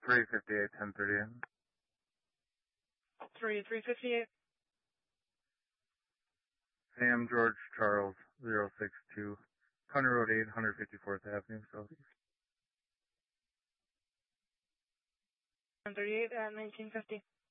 358, 1038. 358. Sam George Charles 062. Conner Road 8, 154th Avenue, Southeast. 1038 at 1950.